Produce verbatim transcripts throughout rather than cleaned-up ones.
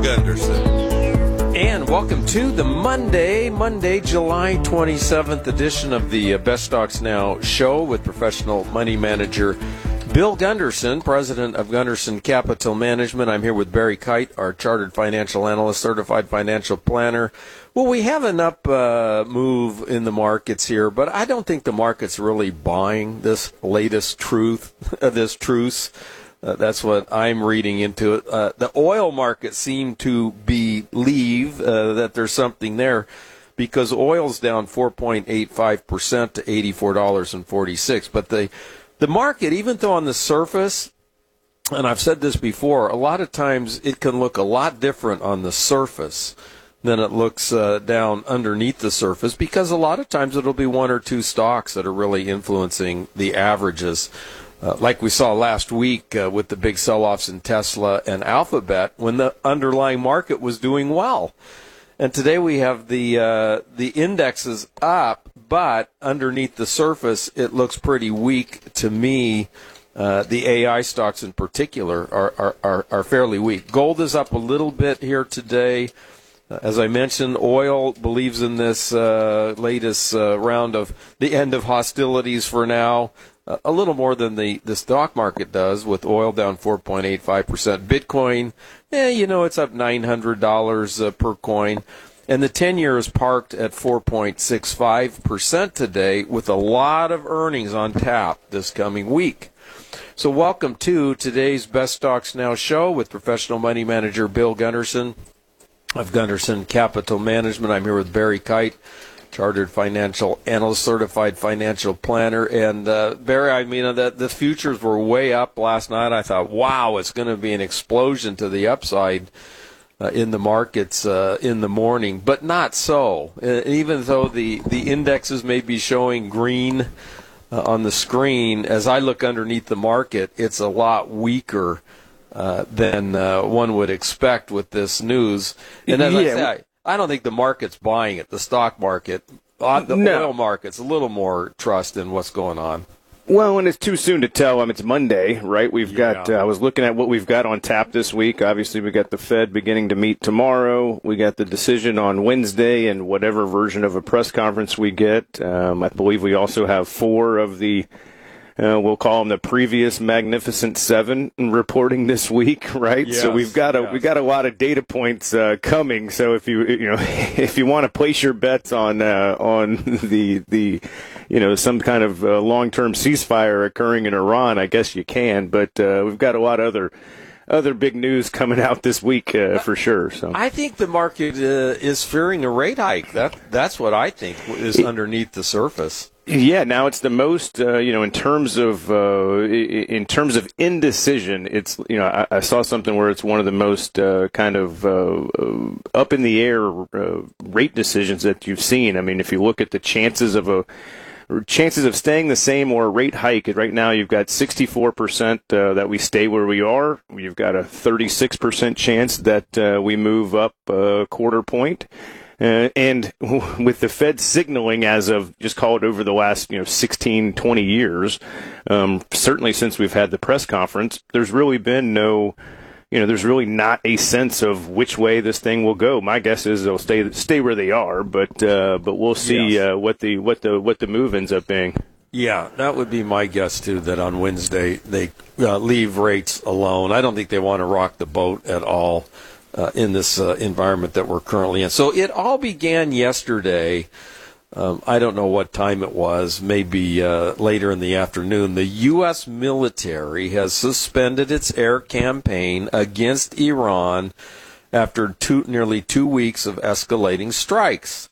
Gunderson. And welcome to the Monday, Monday, July twenty-seventh edition of the uh, Best Stocks Now show with professional money manager Bill Gunderson, president of Gunderson Capital Management. I'm here with Barry Kite, our chartered financial analyst, certified financial planner. Well, we have an up uh, move in the markets here, but I don't think the market's really buying this latest truth, uh, this truce. Uh, that's what I'm reading into it. Uh, the oil market seemed to believe uh, that there's something there because oil's down four point eight five percent to eighty-four dollars and forty-six cents. But the, the market, even though on the surface, and I've said this before, a lot of times it can look a lot different on the surface than it looks uh, down underneath the surface, because a lot of times it'll be one or two stocks that are really influencing the averages. Uh, like we saw last week uh, with the big sell-offs in Tesla and Alphabet when the underlying market was doing well. And today we have the uh, the indexes up, but underneath the surface it looks pretty weak to me. Uh, the A I stocks in particular are, are, are, are fairly weak. Gold is up a little bit here today. Uh, as I mentioned, oil believes in this uh, latest uh, round of the end of hostilities for now. Uh, a little more than the, the stock market does, with oil down four point eight five percent. Bitcoin, eh, you know, it's up nine hundred dollars uh, per coin. And the ten-year is parked at four point six five percent today, with a lot of earnings on tap this coming week. So welcome to today's Best Stocks Now show with professional money manager Bill Gunderson of Gunderson Capital Management. I'm here with Barry Kite, chartered financial analyst, certified financial planner. And uh, Barry, I mean, uh, the, the futures were way up last night. I thought, wow, it's going to be an explosion to the upside uh, in the markets uh, in the morning, but not so. Uh, even though the, the indexes may be showing green uh, on the screen, as I look underneath the market, it's a lot weaker uh, than uh, one would expect with this news. And as yeah. I say, I, I don't think the market's buying it. The stock market, uh, the no. oil market's a little more trust in what's going on. Well, and it's too soon to tell. I mean, it's Monday, right? We've Yeah. got, uh, I was looking at what we've got on tap this week. Obviously, we got the Fed beginning to meet tomorrow. We got the decision on Wednesday and whatever version of a press conference we get. Um, I believe we also have four of the Uh, we'll call them the previous Magnificent Seven reporting this week, right? Yes, so we've got a yes. we got a lot of data points uh, coming. So if you you know if you want to place your bets on uh, on the the you know some kind of uh, long term ceasefire occurring in Iran, I guess you can. But uh, we've got a lot of other other big news coming out this week uh, for sure. So I think the market uh, is fearing a rate hike. That that's what I think is underneath the surface. Yeah, now it's the most, uh, you know, in terms of uh, in terms of indecision. It's, you know, I, I saw something where it's one of the most uh, kind of uh, up in the air uh, rate decisions that you've seen. I mean, if you look at the chances of a chances of staying the same or a rate hike, right now you've got sixty-four percent uh, that we stay where we are. You've got a thirty-six percent chance that uh, we move up a quarter point. Uh, and with the Fed signaling as of, just call it over the last, you know, sixteen, twenty years, um, certainly since we've had the press conference, there's really been no, you know, there's really not a sense of which way this thing will go. My guess is they'll stay stay where they are, but uh, but we'll see Yes. uh, what the what the what the move ends up being. Yeah, that would be my guess, too, that on Wednesday they uh, leave rates alone. I don't think they want to rock the boat at all uh, in this uh, environment that we're currently in. So it all began yesterday. Um, I don't know what time it was, maybe uh, later in the afternoon. The U S military has suspended its air campaign against Iran after two, nearly two weeks of escalating strikes,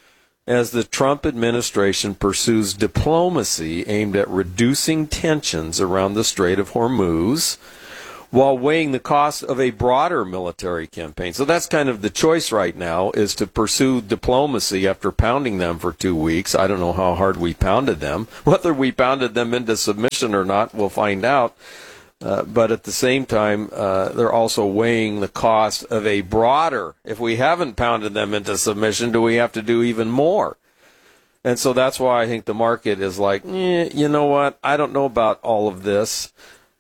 as the Trump administration pursues diplomacy aimed at reducing tensions around the Strait of Hormuz, while weighing the cost of a broader military campaign. So that's kind of the choice right now, is to pursue diplomacy after pounding them for two weeks. I don't know how hard we pounded them. Whether we pounded them into submission or not, we'll find out. Uh, but at the same time, uh, they're also weighing the cost of a broader. If we haven't pounded them into submission, do we have to do even more? And so that's why I think the market is like, eh, you know what? I don't know about all of this.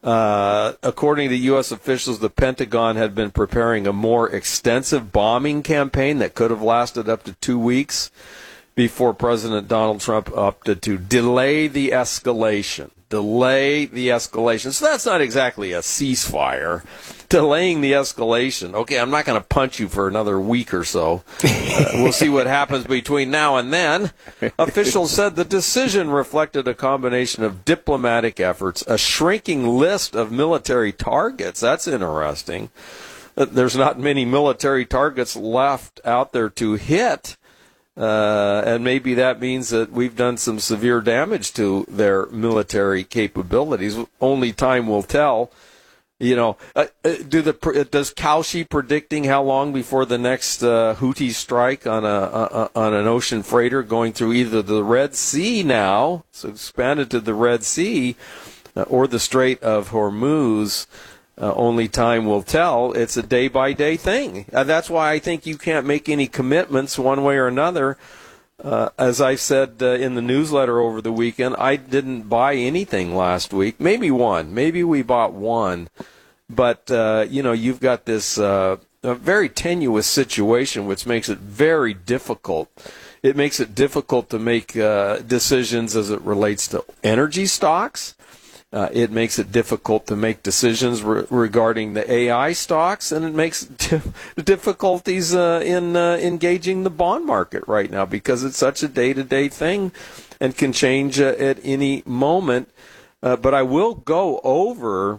Uh, according to U S officials, the Pentagon had been preparing a more extensive bombing campaign that could have lasted up to two weeks before President Donald Trump opted to delay the escalation. Delay the escalation. So that's not exactly a ceasefire. Delaying the escalation. Okay, I'm not going to punch you for another week or so. Uh, we'll see what happens between now and then. Officials said the decision reflected a combination of diplomatic efforts, a shrinking list of military targets. That's interesting. Uh, there's not many military targets left out there to hit. Uh, and maybe that means that we've done some severe damage to their military capabilities. Only time will tell. You know, uh, do the does Kaushi predicting how long before the next uh, Houthi strike on a uh, on an ocean freighter going through either the Red Sea now, so expanded to the Red Sea, uh, or the Strait of Hormuz? Uh, only time will tell. It's a day-by-day thing. Uh, that's why I think you can't make any commitments one way or another. Uh, as I said uh, in the newsletter over the weekend, I didn't buy anything last week. Maybe one. Maybe we bought one. But, uh, you know, you've got this uh, a very tenuous situation, which makes it very difficult. It makes it difficult to make uh, decisions as it relates to energy stocks. Uh, it makes it difficult to make decisions re- regarding the A I stocks, and it makes d- difficulties uh, in uh, engaging the bond market right now because it's such a day-to-day thing and can change uh, at any moment. Uh, but I will go over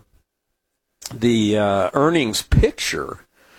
the uh, earnings picture,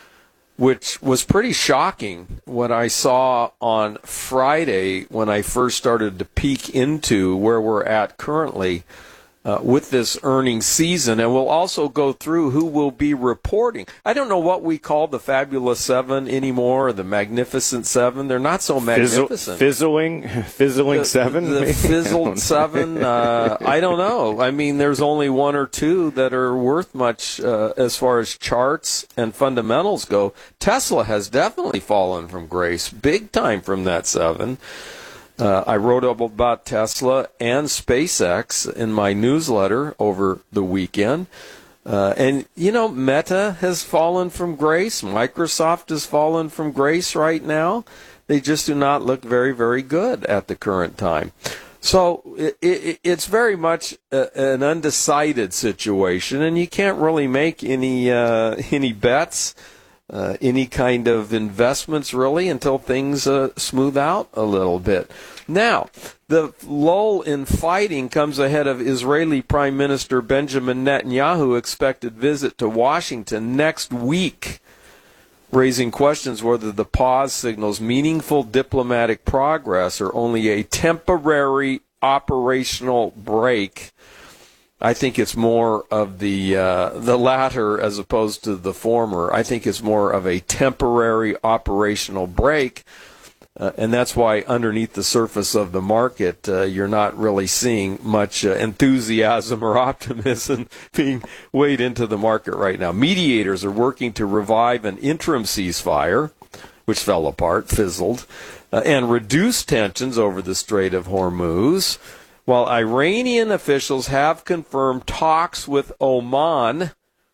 which was pretty shocking what I saw on Friday when I first started to peek into where we're at currently. Uh, with this earnings season, and we'll also go through who will be reporting. I don't know what we call the Fabulous Seven anymore, or the Magnificent Seven. They're not so magnificent. Fizzling, fizzling the, seven? The fizzled seven? Uh, I don't know. I mean, there's only one or two that are worth much uh, as far as charts and fundamentals go. Tesla has definitely fallen from grace, big time from that seven. Uh, I wrote up about Tesla and SpaceX in my newsletter over the weekend. Uh, and, you know, Meta has fallen from grace. Microsoft has fallen from grace right now. They just do not look very, very good at the current time. So it, it, it's very much a, an undecided situation, and you can't really make any uh, any bets. Uh, any kind of investments, really, until things uh, smooth out a little bit. Now, the lull in fighting comes ahead of Israeli Prime Minister Benjamin Netanyahu's expected visit to Washington next week, raising questions whether the pause signals meaningful diplomatic progress or only a temporary operational break. I think it's more of the uh, the latter as opposed to the former. I think it's more of a temporary operational break, uh, and that's why underneath the surface of the market, uh, you're not really seeing much uh, enthusiasm or optimism being weighed into the market right now. Mediators are working to revive an interim ceasefire, which fell apart, fizzled, uh, and reduce tensions over the Strait of Hormuz, while Iranian officials have confirmed talks with Oman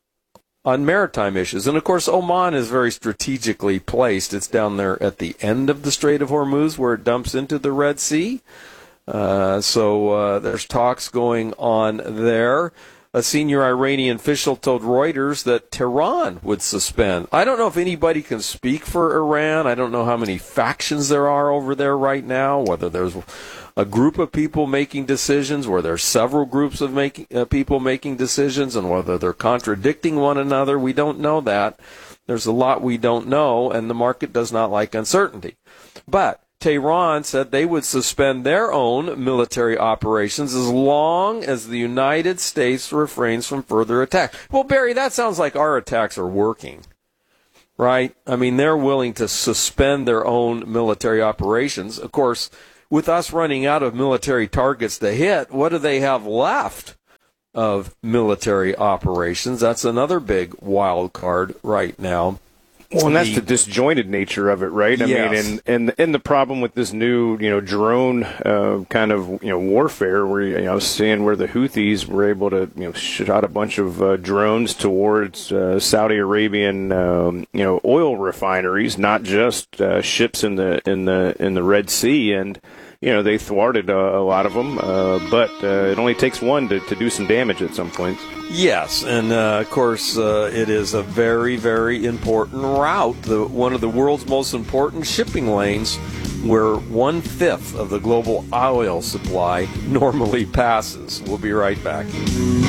on maritime issues. And, of course, Oman is very strategically placed. It's down there at the end of the Strait of Hormuz where it dumps into the Red Sea. Uh, so uh, there's talks going on there. A senior Iranian official told Reuters that Tehran would suspend. I don't know if anybody can speak for Iran. I don't know how many factions there are over there right now, whether there's a group of people making decisions, where there's several groups of making, uh, people making decisions, and whether they're contradicting one another. We don't know that. There's a lot we don't know, and the market does not like uncertainty. But Tehran said they would suspend their own military operations as long as the United States refrains from further attacks. Well, Barry, that sounds like our attacks are working, right? I mean, they're willing to suspend their own military operations. Of course, with us running out of military targets to hit, what do they have left of military operations? That's another big wild card right now. Well, and that's the disjointed nature of it, right? I yes. mean, and, and and the problem with this new, you know, drone uh, kind of, you know, warfare, where you know, I was seeing where the Houthis were able to, you know, shot a bunch of uh, drones towards uh, Saudi Arabian, um, you know, oil refineries, not just uh, ships in the in the in the Red Sea, and you know, they thwarted uh, a lot of them, uh, but uh, it only takes one to, to do some damage at some point. Yes, and uh, of course, uh, it is a very, very important route, the, one of the world's most important shipping lanes, where one-fifth of the global oil supply normally passes. We'll be right back.